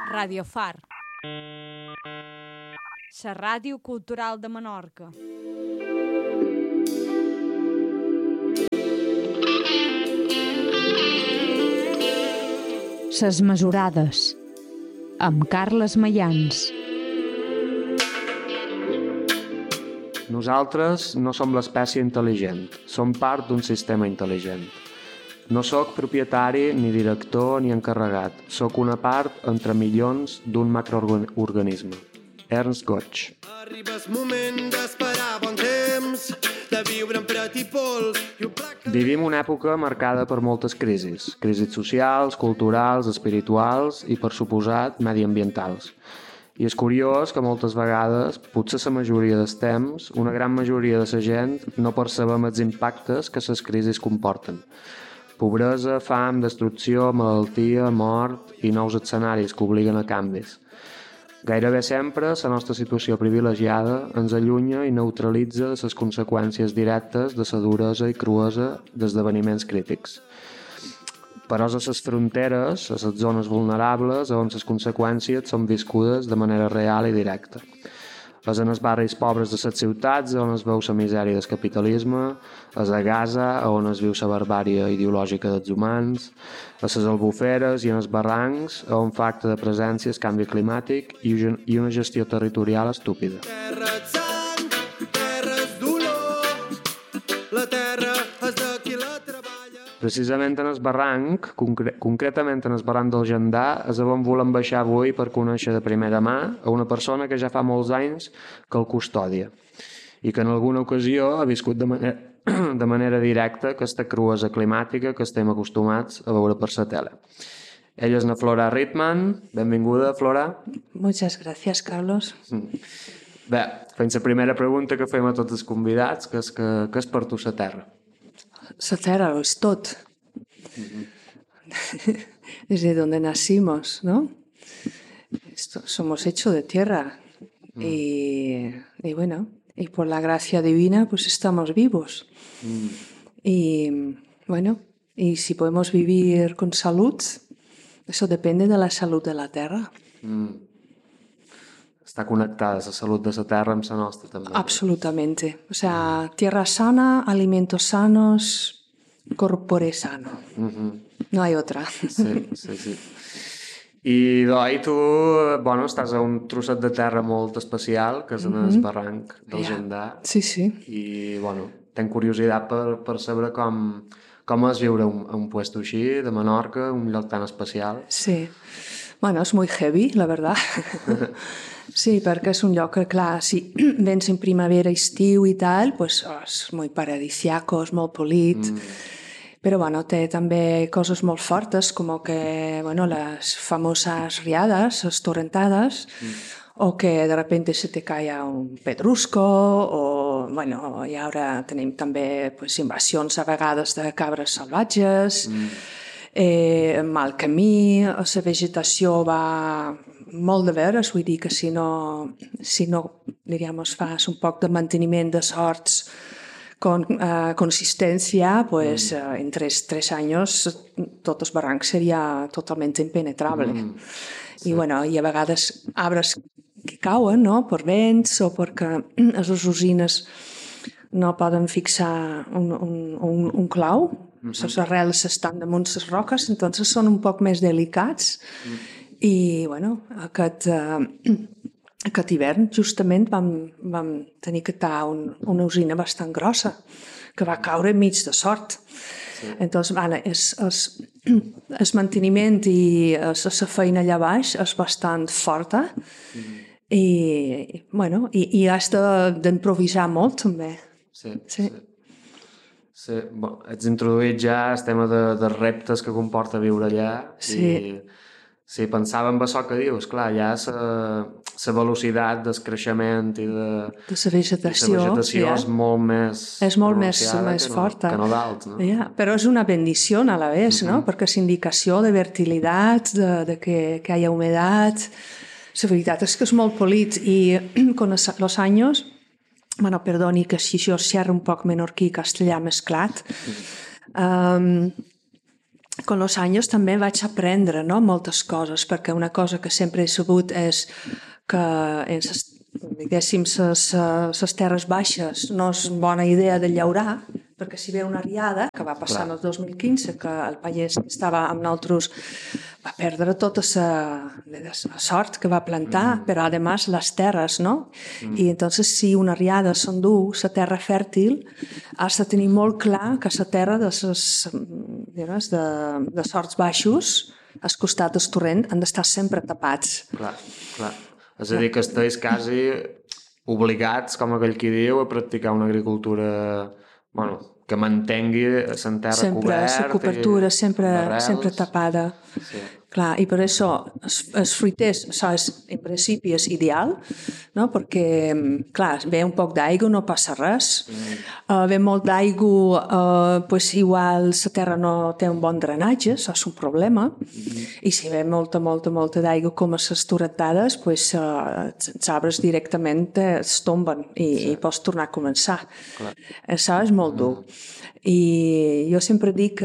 Radio Far, la ràdio cultural de Menorca. Ses mesurades, amb Carles Mayans. Nosaltres no som l'espècie intel·ligent, som part d'un sistema intel·ligent. No sóc propietari, ni director, ni encarregat. Sóc una part entre milions d'un macroorganisme. Ernst Götsch. Arriba el moment d'esperar bon temps, de viure en pret i pols. Vivim una època marcada per moltes crisis. Crisis socials, culturals, espirituals i, per suposat, mediambientals. I és curiós que moltes vegades, potser la majoria dels temps, una gran majoria de la gent no percebem els impactes que les crisis comporten. Pobresa, fam, destrucció, malaltia, mort i nous escenaris que obliguen a canvis. Gairebé sempre la nostra situació privilegiada ens allunya i neutralitza les conseqüències directes de la duresa i cruesa d'esdeveniments crítics. Però a les fronteres, a les zones vulnerables, on les conseqüències són viscudes de manera real i directa. És en els barris pobres de les ciutats on es veu la misèria del capitalisme, és a Gaza on es viu la barbària ideològica dels humans, a les albuferes i en els barrancs on fa acte de presència el canvi climàtic i una gestió territorial estúpida. Terra és sang, terra és dolor, la terra és de qui la treballa. Precisament en el barranc, concretament en el barranc del Jandà, és on volem baixar avui per conèixer de primera mà a una persona que ja fa molts anys que el custodia i que en alguna ocasió ha viscut de manera directa aquesta cruesa climàtica que estem acostumats a veure per la tele. Ella és na Flora Ritman. Benvinguda, Flora. Muchas gracias, Carlos. Bé, fem la primera pregunta que fem a tots els convidats, que és què és per tu la Terra? La Terra lo es tot. Desde donde nacimos, ¿no? Somos hechos de tierra. Y bueno, y por la gracia divina, pues estamos vivos. Y bueno, y si podemos vivir con salud, eso depende de la salud de la Terra. Està connectada la salut de la Terra amb la nostra, també. Absolutamente. O sea, tierra sana, alimentos sanos, corpore sano. No hay otra. Sí. I tu, estàs a un trosset de terra molt especial, que és en el barranc del Jandà. Sí. I, tenc curiositat per saber com és viure a un puesto així, de Menorca, un lloc tan especial. Sí. Bueno, és molt heavy, la verdad. Sí, perquè és un lloc que, clar, si vens en primavera, estiu i tal, pues és molt paradisiaco, és molt polit, però té també coses molt fortes, com que les famoses riades, les torrentades, o que de repente se te caia un pedrusco, o i ara tenim també invasions a vegades de cabres salvatges, mal camí, la vegetació va molt de veres, vull dir que si no diríamos, fas un poc de manteniment de sorts con consistencia, pues en 3 años tot el barranc seria totalment impenetrable. Sí. I a vegades arbres que cauen, no?, per vents o perquè les usines no poden fixar un clau, les arrels estan damunt les roques, entonces són un poc més delicats. I, aquest hivern justament vam tenir que tallar una usina bastant grossa que va caure enmig de sort. Sí. Entonces, el manteniment i la feina allà baix és bastant forta i has d'improvisar molt també. Sí. Ets introduït ja el tema de reptes que comporta viure allà. Sí, pensava en això que dius, clar, ja la velocitat del creixement i de la vegetació és molt més forta. Que no dalt, no? Però és una bendició a la vez, ¿no? Perquè és indicació de fertilitat, de que hi ha humedad. La veritat és que és molt polit i con los años, perdoni que si jo xerro un poc menorquí i castellà mesclat, con els anys també vaig aprendre, no?, moltes coses, perquè una cosa que sempre he sabut és que en diguéssim, les terres baixes no és bona idea de llaurar, perquè si ve una riada, que va passar en el 2015, que el país que estava amb nosaltres va perdre tota la sort que va plantar, però a més les terres, no? I entonces si una riada s'endú la terra fèrtil, has de tenir molt clar que la terra de sorts baixos, al costat del torrent, han d'estar sempre tapats. Clar. És a dir, que estàs quasi obligats, com aquell qui diu, a practicar una agricultura, que mantengui la terra sempre, coberta. La cobertura sempre tapada. Sí. Clar, i per això els fruiters, això és, en principi és ideal, no? Perquè, clar, ve un poc d'aigua, no passa res. Ve molt d'aigua, pues igual la terra no té un bon drenatge, això és un problema. I si ve molta d'aigua com a les torrentades, pues els arbres directament es tomben i pots tornar a començar. Clar. Això és molt dur. I jo sempre dic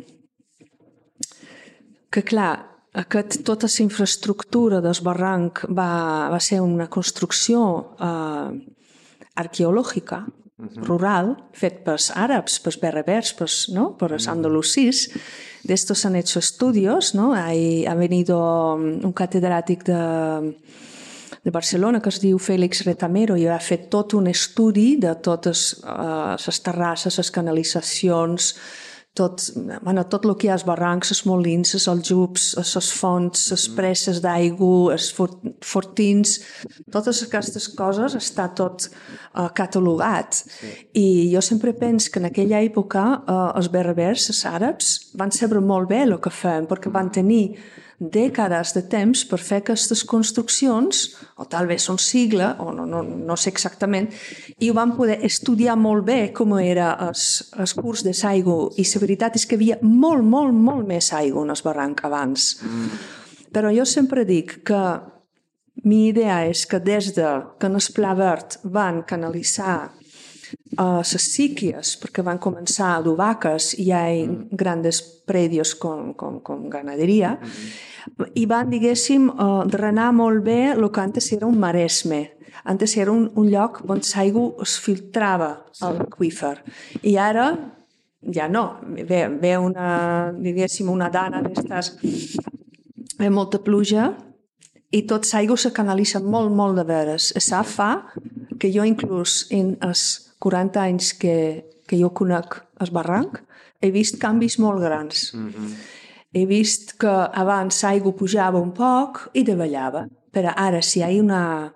que clar, tota la infraestructura del barranc va ser una construcció arqueològica, rural, fet pels àrabs, pels berbers, pels andalusís. De estos han hecho estudios, ¿no? Ha venido un catedràtic de Barcelona que es diu Félix Retamero i ha fet tot un estudi de totes les terrasses, les canalitzacions, tot el que hi ha als barrancs, els molins, els aljubs, les fonts, les presses d'aigua, els fortins, totes aquestes coses està tot catalogat. I jo sempre penso que en aquella època els berbers, els àrabs, van saber molt bé el que feien, perquè van tenir dècades de temps per fer aquestes construccions, o tal vez un segle, o no sé exactament, i ho van poder estudiar molt bé com era el curs de l'aigua, i la veritat és que hi havia molt més aigua en el barranc abans. Però jo sempre dic que mi idea és que des que en el Pla Verd van canalitzar les síquies, perquè van començar a dur vaques i hi ha grans predios com ganaderia, i van, diguéssim, drenar molt bé el que antes era un maresme. Antes era un lloc on l'aigua es filtrava a l'aqüífer. I ara ja no. Ve una dana d'estes, ve molta pluja i tot l'aigua se canalitza molt de veres. Això fa que jo inclús en els 40 anys que jo conec el barranc he vist canvis molt grans. He vist que abans l'aigua pujava un poc i davallava, però ara si hi ha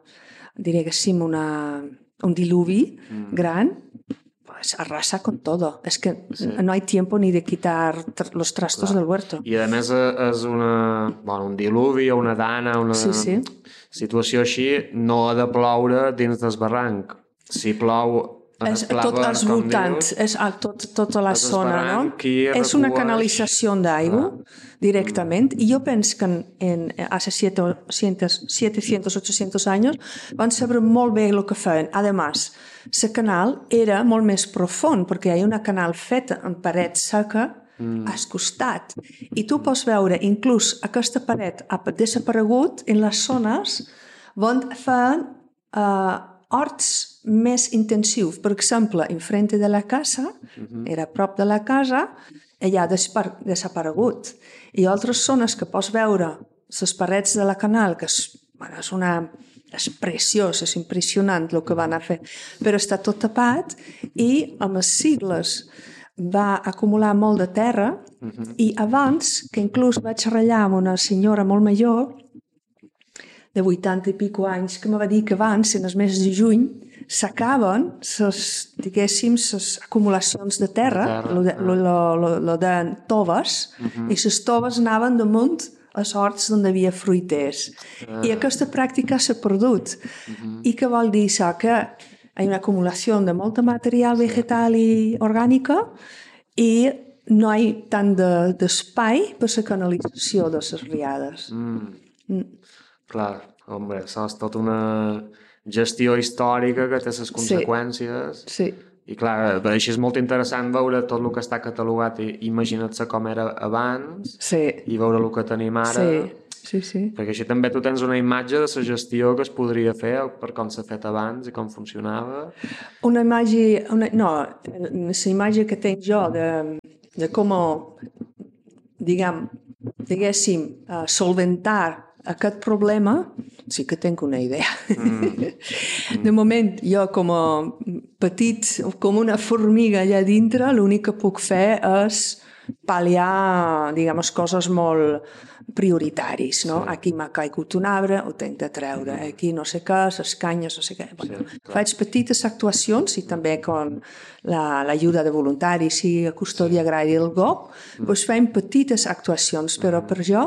un diluvi gran, pues arrasa con todo. Es que no hay tiempo ni de quitar los trastos del huerto. I a més és un diluvi o una dana, una situació així, no ha de ploure dins del barranc. Si plou és tot als voltants, és tota la zona, no? És una canalització d'aigua directament, i jo penso que hace 700, 800 anys van saber molt bé el que feien. A més, el canal era molt més profund, perquè hi ha una canal feta en paret seca al costat, i tu pots veure inclús aquesta paret ha desaparegut en les zones on fan horts més intensius. Per exemple, enfrente de la casa, era a prop de la casa, ella ha desaparegut. I altres zones que pots veure les parets de la canal, que és preciós, és impressionant el que van a fer, però està tot tapat i amb els sigles va acumular molt de terra i abans, que inclús vaig ratllar amb una senyora molt major de 80 i pico anys, que me va dir que abans, en els mesos de juny, s'acaben les acumulacions de terra, lo de toves, i les toves anaven damunt als horts on hi havia fruiters. I aquesta pràctica s'ha perdut. I què vol dir això? Que hi ha una acumulació de molt material vegetal i orgànica i no hi ha tant d'espai per la canalització de les riades. Clar, home, això és tota una gestió històrica que té les conseqüències I clar, per això és molt interessant veure tot el que està catalogat i imagina't-se com era abans i veure el que tenim ara. Sí. Perquè així també tu tens una imatge de la gestió que es podria fer per com s'ha fet abans i com funcionava. Una imatge... la imatge que tenc jo de com, diguéssim, solventar aquest problema, sí que tinc una idea. De moment, jo com a petit, com una formiga allà dintre, l'únic que puc fer és pal·liar, coses molt prioritaris, no? Aquí m'ha caigut un arbre, ho tinc de treure, aquí no sé què, les canyes, no sé què. Bueno, faig petites actuacions i també amb l'ajuda de voluntaris i a Custòdia Agrària del GOP, doncs fem petites actuacions, però per jo,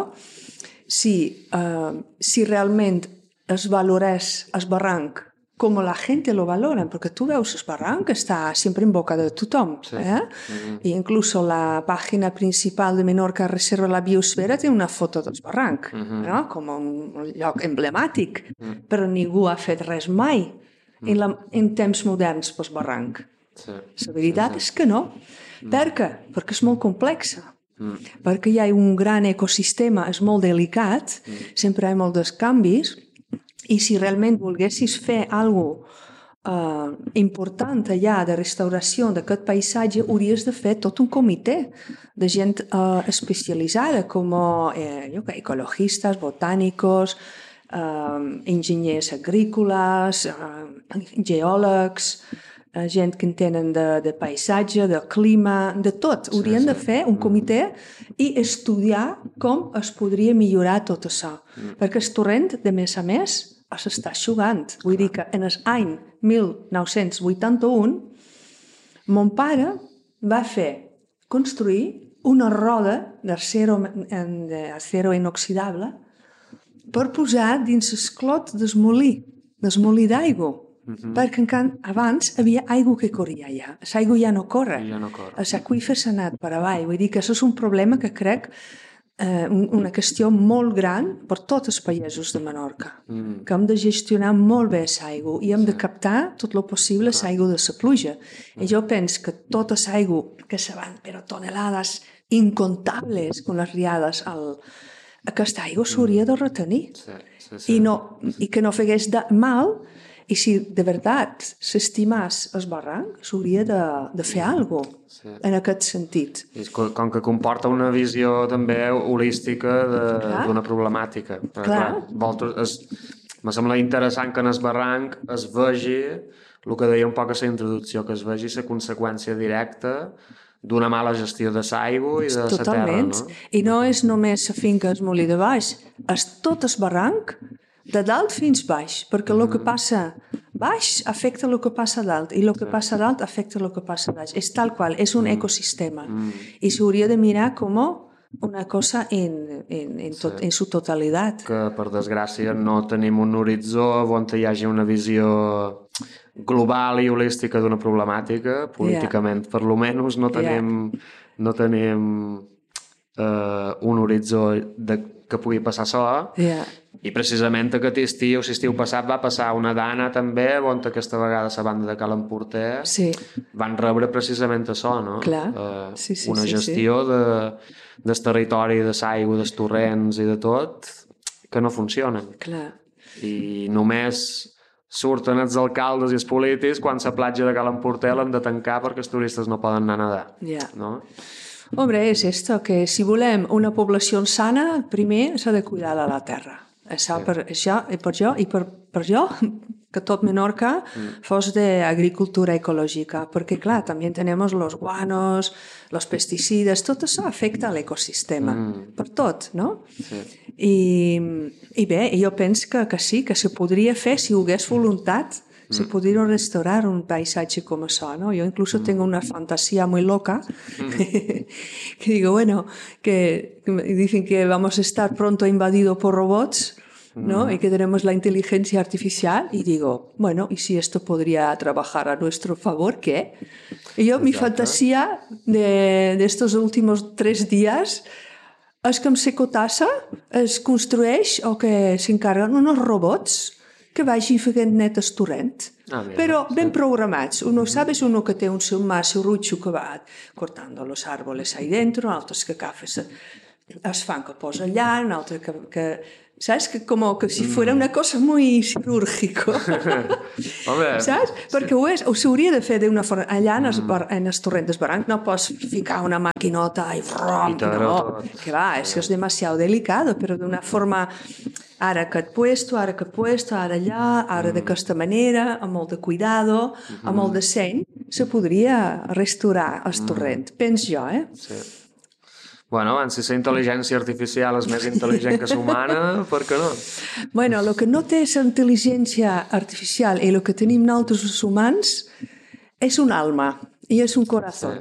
si realment es valorés el barranc com la gent lo valora, perquè tu veus el barranc està sempre en boca de tothom. I inclús la pàgina principal de Menorca Reserva la Biosfera té una foto del barranc, com un lloc emblemàtic, però ningú ha fet res mai en temps moderns pel barranc. La veritat és que no. Per què? Perquè és molt complexa. Perquè hi ha un gran ecosistema, és molt delicat, sempre hi ha molts canvis, i si realment volguessis fer alguna cosa important allà de restauració d'aquest paisatge, hauries de fer tot un comitè de gent especialitzada, com ecologistes, botànicos, enginyers agrícoles, geòlegs, gent que en tenen de paisatge, de clima, de tot. Haurien de fer un comitè i estudiar com es podria millorar tot això. Perquè el torrent, de més a més, s'està eixugant. Vull dir que en l'any 1981 mon pare va construir una roda d'acero inoxidable per posar dins el clot del molí d'aigua. Perquè abans havia aigua que corria allà. L'aigua ja no corre. Els aqüífers s'han anat per avall. Vull dir que això és un problema que crec una qüestió molt gran per tots els països de Menorca, que hem de gestionar molt bé l'aigua i hem de captar tot el possible l'aigua de la pluja. I jo penso que tota l'aigua que se van per tonelades incontables con les riades, aquesta aigua s'hauria de retenir i que no fegués mal. I si de veritat s'estimés el barranc, s'hauria de fer alguna cosa en aquest sentit. Com que comporta una visió també holística d'una problemàtica. Me sembla interessant que en el barranc es vegi el que deia un poc a la introducció, que es vegi la conseqüència directa d'una mala gestió de l'aigua i de la terra. No? I no és només la finca del molí de baix, és tot el barranc de dalt fins baix, perquè el que passa baix afecta el que passa dalt i el que passa dalt afecta el que passa baix. És tal qual, és un ecosistema i s'hauria de mirar com una cosa en su totalitat. Que per desgràcia no tenim un horitzó on hi hagi una visió global i holística d'una problemàtica, políticament per lo menys no tenim un horitzó que pugui passar això. I precisament aquest estiu, l'estiu passat, va passar una dana també, on aquesta vegada la banda de Cal Emporter van rebre precisament això, no? Una gestió del territori, de l'aigua, dels torrents i de tot, que no funcionen. I només surten els alcaldes i els polítics quan la platja de Cal Emporter l'han de tancar perquè els turistes no poden anar a nedar. No? Hombre, és esto, que si volem una població sana, primer s'ha de cuidar de la terra. Això per jo, que tot Menorca fos d'agricultura ecològica, perquè clar, també tenim els guanos, els pesticides, tot això afecta l'ecosistema, per tot, no? I bé, jo penso que sí, que se podria fer, si ho hagués voluntat, se podría restaurar un paisaje como eso, ¿no? Yo incluso tengo una fantasía muy loca que digo, bueno, que dicen que vamos a estar pronto invadidos por robots, ¿no? Y que tenemos la inteligencia artificial y digo, bueno, ¿y si esto podría trabajar a nuestro favor? ¿Qué? Y yo, mi fantasía de estos últimos 3 días és que amb Secotassa es construeix o que s'encarreguen uns robots que vagin fent net el torrent. Pero ben programados. Uno, sabes, uno que té un seu rutxo que va cortando los árboles ahí dentro, altres que cafes es fan que posa allà, un altre que ¿sabes? Que como que si fuera una cosa muy quirúrgico. ¿Sabes? Perquè ho s'hauria de fer d'una forma... Allà en els torrents d'esbaranc no pots ficar una maquinota i from, no, que va, és demasiado delicado, però d'una forma ara aquest puesto, ara allà, ara d'aquesta manera, amb molt de cuidado, amb molt de seny, se podria restaurar el torrent. Pens jo, Sí. Bueno, si la intel·ligència artificial és més intel·ligent que la humana, per què no? Bueno, el que no té la intel·ligència artificial i el que tenim nosaltres els humans és un alma i és un corazón.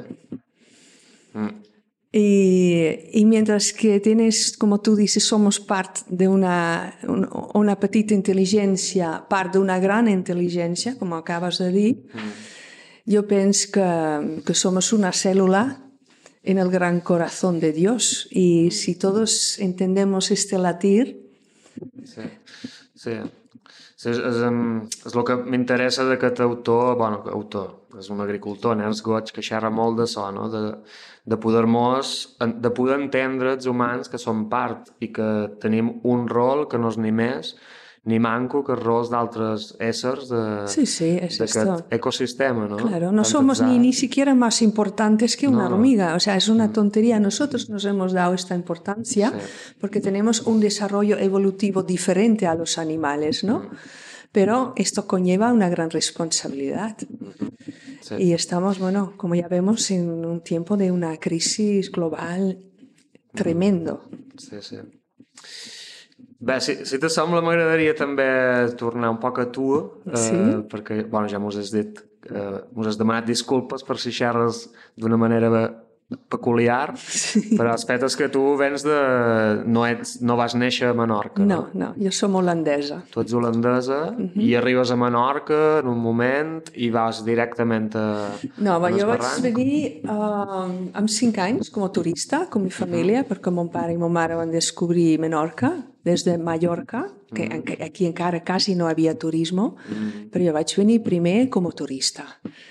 Y mientras que tienes, como tú dices, somos parte de una petita inteligencia, part d'una gran intel·ligència, com acabes de dir, jo penso que somos una célula en el gran corazón de Dios. Y si todos entendemos este latir... Sí. És el que m'interessa d'aquest autor, és un agricultor, Ernst Götz, que xerra molt d'això, no? de poder entendre els humans que som part i que tenim un rol que no és ni més ni manco que els rols d'altres éssers d'aquest ecosistema, ¿no? Claro, no somos ni siquiera más importantes que una hormiga, o sea, es una tontería. Nosotros nos hemos dado esta importancia porque tenemos un desarrollo evolutivo diferente a los animales, ¿no? Pero esto conlleva una gran responsabilidad. Y estamos, bueno, como ya vemos, en un tiempo de una crisis global tremendo. Sí. Bé, si te sembla, m'agradaria també tornar un poc a tu, perquè ja mos has dit, mos has demanat disculpes per si xerres d'una manera peculiar, però el fet és que tu vens de... no vas néixer a Menorca, no? No, jo som holandesa. Tu ets holandesa i arribes a Menorca en un moment i vas directament a... No, jo vaig venir amb 5 anys com a turista, com mi família, perquè mon pare i mon mare van descobrir Menorca des de Mallorca, que aquí encara quasi no havia turisme, però jo vaig venir primer com a turista.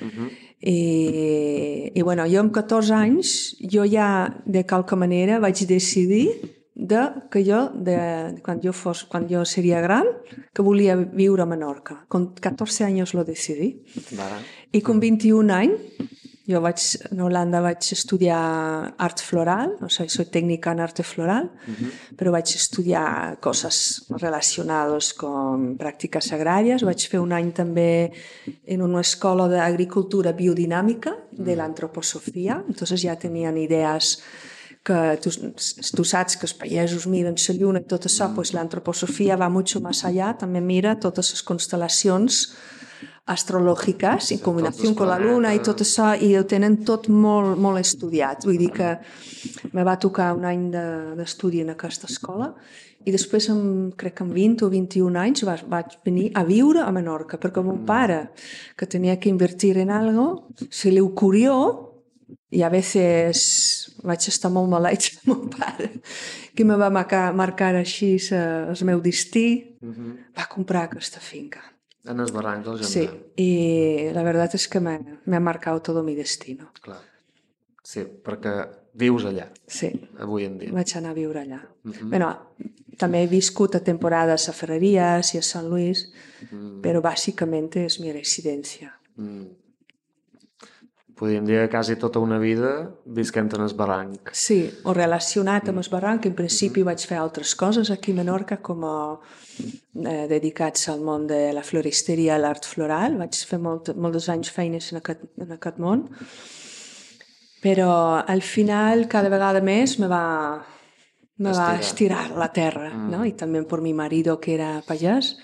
I bueno, jo amb 14 anys jo ja de qualque manera vaig decidir que quan jo seria gran que volia viure a Menorca. Con 14 anys lo decidí. I con 21 anys jo en Holanda vaig estudiar art floral, o sigui, soy técnica en arte floral, però vaig estudiar coses relacionades amb pràctiques agràries. Vaig fer un any també en una escola d'agricultura biodinàmica de l'antroposofia, entonces ja tenien idees que tu saps que els pagesos miren la lluna i tot això, pues l'antroposofia va mucho más allá, també mira totes les constel·lacions astrològiques en combinació amb la luna i tot això, i ho tenen tot molt, molt estudiat. Vull dir que me va tocar un any d'estudi en aquesta escola i després, crec que amb 20 o 21 anys, vaig venir a viure a Menorca, perquè mon pare, que tenia que invertir en algo, se li ocurrió, i a veces vaig estar molt malait de mon pare, que me va marcar així el meu destí, va comprar aquesta finca. En els barrancs del Jandà. Sí, y la verdad es que me ha marcado todo mi destino. Clar. Sí, perquè vius allà. Sí. Avui en dia. Vaig anar a viure allà. Bueno, també he viscut a temporades a Ferreries i a Sant Luis, però bàsicament és mi residència. Podríem dir que quasi tota una vida visquent en el barranc. Sí, o relacionat amb el barranc. En principi vaig fer altres coses aquí a Menorca, com dedicats al món de la floristeria i l'art floral. Vaig fer molts anys feines en aquest món. Però al final, cada vegada més me va estirar la terra, ¿no? Y también por mi marido, que era pagès.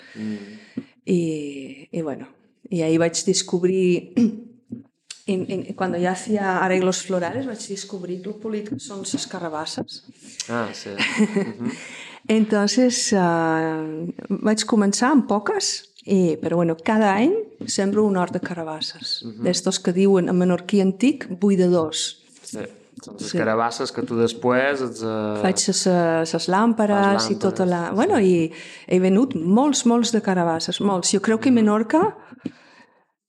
Y bueno, y ahí vaig descobrir... Cuando yo hacía arreglos florales vaig descobrir lo polit que són les carabasses. Ah, sí. Entonces vaig començar amb poques, però bueno, cada any sembro un hort de carabasses. D'estos que diuen en menorquí antic, buidadors. Sí, són les carabasses que tu després... Faig les làmperes i tota la... Bueno, i he venut molts de carabasses, molts. Jo crec que a Menorca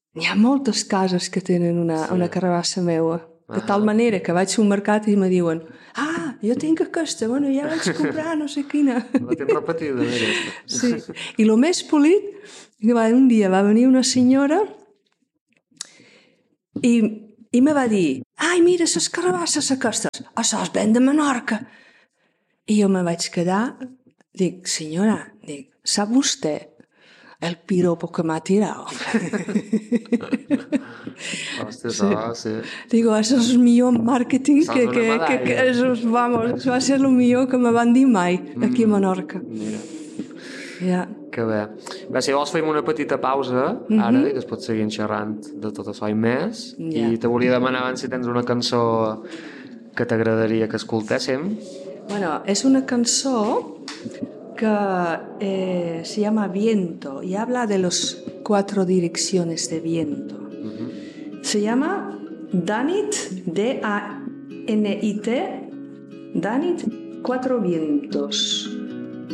Hi ha moltes cases que tenen una carabassa meua. De tal manera que vaig a un mercat i me diuen jo tinc aquesta, bueno, ja vaig comprar no sé quina. La tens repetida, aquesta. Sí, i el més polit, un dia va venir una senyora i me va dir, mira, les carabasses aquestes, això es ven de Menorca. I jo me vaig quedar, dic, senyora, sap vostè el piropo que m'ha tirado? Hòstia, sí. Digo, eso es el millor marketing que eso va ser el millor que me van dir mai aquí a Menorca. Mira. Ja. Que bé. Bé, si vols fem una petita pausa ara i després seguim xerrant de tot això i més. I te volia demanar abans si tens una cançó que t'agradaria que escoltéssim. Bueno, es una cançó que se llama Viento y habla de las 4 direcciones de viento. Se llama Danit, D-A-N-I-T, Danit, 4 vientos.